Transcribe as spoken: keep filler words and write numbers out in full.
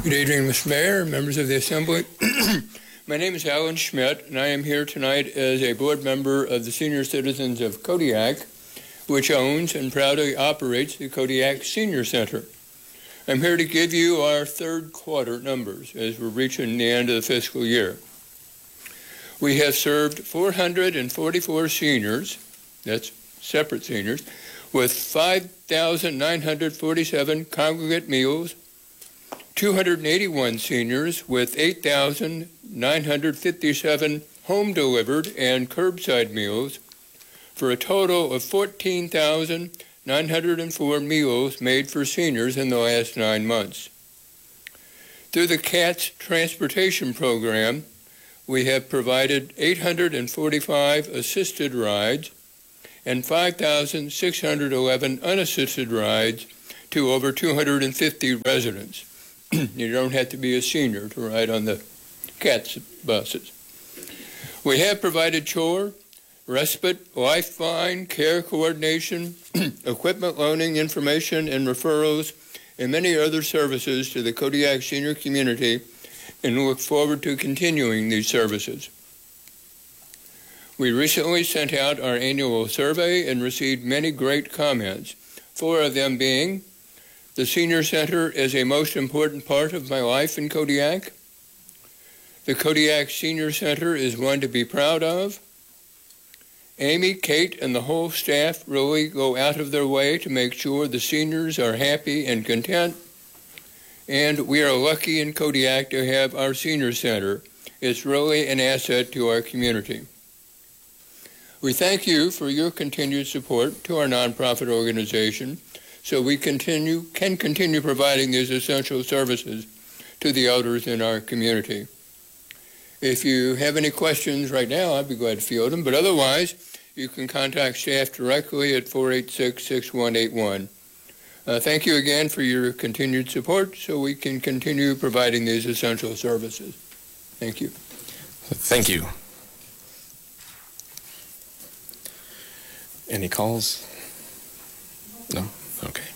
Good evening, Mister Mayor, members of the Assembly. My name is Alan Schmidt, and I am here tonight as a board member of the Senior Citizens of Kodiak, which owns and proudly operates the Kodiak Senior Center. I'm here to give you our third quarter numbers as we're reaching the end of the fiscal year. We have served four hundred forty-four seniors, that's separate seniors, with five thousand nine hundred forty-seven congregate meals, two hundred eighty-one seniors with eight thousand nine hundred fifty-seven home-delivered and curbside meals, for a total of fourteen thousand nine hundred four meals made for seniors in the last nine months. Through the CATS transportation program, we have provided eight hundred forty-five assisted rides and five thousand six hundred eleven unassisted rides to over two hundred fifty residents. You don't have to be a senior to ride on the CATS buses. We have provided chore, respite, lifeline, care coordination, equipment loaning, information and referrals, and many other services to the Kodiak senior community, and look forward to continuing these services. We recently sent out our annual survey and received many great comments, four of them being: the Senior Center is a most important part of my life in Kodiak. The Kodiak Senior Center is one to be proud of. Amy, Kate, and the whole staff really go out of their way to make sure the seniors are happy and content. And we are lucky in Kodiak to have our Senior Center. It's really an asset to our community. We thank you for your continued support to our nonprofit organization, so we continue, can continue providing these essential services to the elders in our community. If you have any questions right now, I'd be glad to field them, but otherwise, you can contact staff directly at four eight six, six one eight one. Uh, thank you again for your continued support, so we can continue providing these essential services. Thank you. Thank you. Any calls? No? Okay.